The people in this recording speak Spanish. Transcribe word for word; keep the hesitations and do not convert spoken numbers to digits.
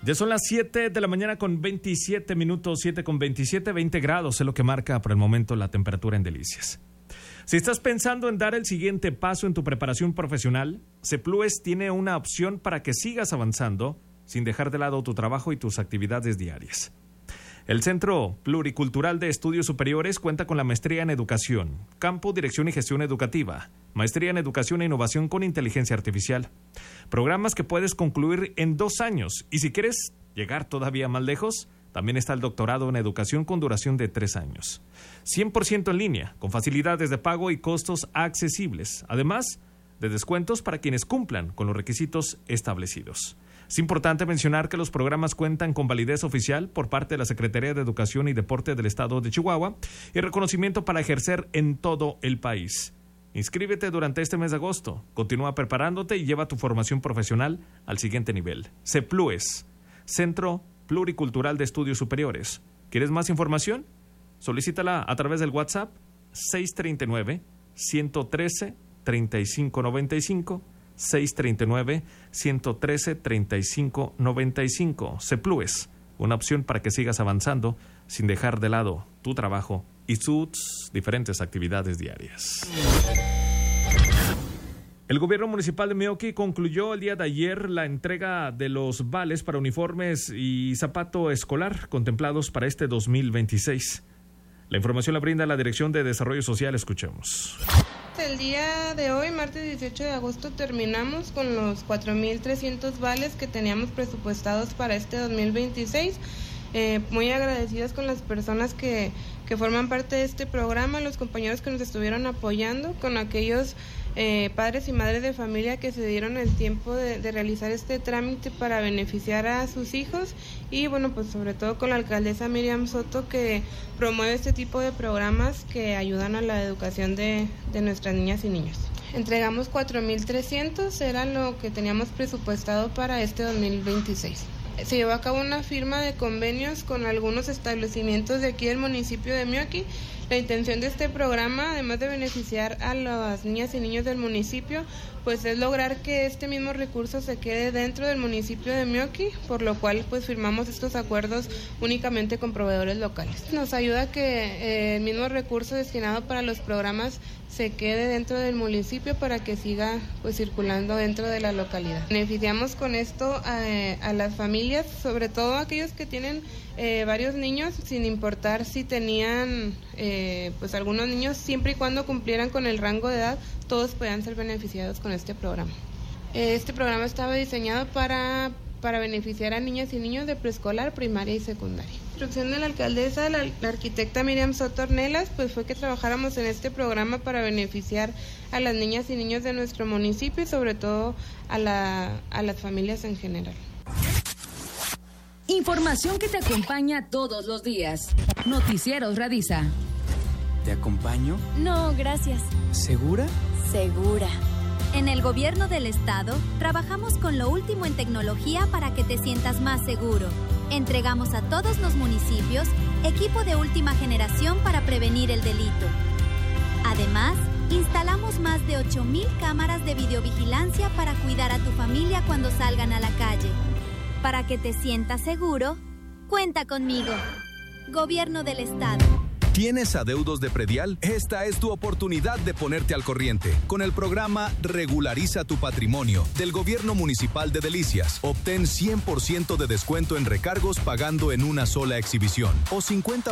Ya son las siete de la mañana con veintisiete minutos, siete con veintisiete, veinte grados es lo que marca por el momento la temperatura en Delicias. Si estás pensando en dar el siguiente paso en tu preparación profesional, CEPLUES tiene una opción para que sigas avanzando sin dejar de lado tu trabajo y tus actividades diarias. El Centro Pluricultural de Estudios Superiores cuenta con la maestría en Educación, Campo, Dirección y Gestión Educativa, maestría en Educación e Innovación con Inteligencia Artificial. Programas que puedes concluir en dos años y si quieres llegar todavía más lejos, también está el doctorado en Educación con duración de tres años. cien por ciento en línea, con facilidades de pago y costos accesibles, además de descuentos para quienes cumplan con los requisitos establecidos. Es importante mencionar que los programas cuentan con validez oficial por parte de la Secretaría de Educación y Deporte del Estado de Chihuahua y reconocimiento para ejercer en todo el país. Inscríbete durante este mes de agosto, continúa preparándote y lleva tu formación profesional al siguiente nivel. CEPLUES, Centro Pluricultural de Estudios Superiores. ¿Quieres más información? Solicítala a través del WhatsApp seis tres nueve, uno uno tres, tres cinco nueve cinco, seis tres nueve, uno uno tres, tres cinco nueve cinco. CEPLUES, una opción para que sigas avanzando sin dejar de lado tu trabajo y sus diferentes actividades diarias. El gobierno municipal de Meoqui concluyó el día de ayer la entrega de los vales para uniformes y zapato escolar contemplados para este dos mil veintiséis. La información la brinda la Dirección de Desarrollo Social. Escuchemos. El día de hoy, martes dieciocho de agosto, terminamos con los cuatro mil trescientos vales que teníamos presupuestados para este dos mil veintiséis. Eh, muy agradecidos con las personas que, que forman parte de este programa, los compañeros que nos estuvieron apoyando, con aquellos eh, padres y madres de familia que se dieron el tiempo de, de realizar este trámite para beneficiar a sus hijos y bueno, pues sobre todo con la alcaldesa Miriam Soto, que promueve este tipo de programas que ayudan a la educación de, de nuestras niñas y niños. Entregamos cuatro mil trescientos, era lo que teníamos presupuestado para este dos mil veintiséis. Se llevó a cabo una firma de convenios con algunos establecimientos de aquí del municipio de Meoqui. La intención de este programa, además de beneficiar a las niñas y niños del municipio, pues es lograr que este mismo recurso se quede dentro del municipio de Meoqui, por lo cual pues firmamos estos acuerdos únicamente con proveedores locales. Nos ayuda a que eh, el mismo recurso destinado para los programas se quede dentro del municipio para que siga pues circulando dentro de la localidad. Beneficiamos con esto a, a las familias, sobre todo aquellos que tienen eh, varios niños, sin importar si tenían eh, pues algunos niños, siempre y cuando cumplieran con el rango de edad, todos puedan ser beneficiados con este programa. Este programa estaba diseñado para, para beneficiar a niñas y niños de preescolar, primaria y secundaria. La instrucción de la alcaldesa, la, la arquitecta Miriam Soto Ornelas, pues fue que trabajáramos en este programa para beneficiar a las niñas y niños de nuestro municipio y sobre todo a, la, a las familias en general. Información que te acompaña todos los días. Noticieros Radisa. ¿Te acompaño? No, gracias. ¿Segura? Segura. En el gobierno del estado, trabajamos con lo último en tecnología para que te sientas más seguro. Entregamos a todos los municipios equipo de última generación para prevenir el delito. Además, instalamos más de ocho mil cámaras de videovigilancia para cuidar a tu familia cuando salgan a la calle. Para que te sientas seguro, cuenta conmigo. Gobierno del estado. ¿Tienes adeudos de predial? Esta es tu oportunidad de ponerte al corriente. Con el programa Regulariza tu Patrimonio del Gobierno Municipal de Delicias, obtén cien por ciento de descuento en recargos pagando en una sola exhibición o cincuenta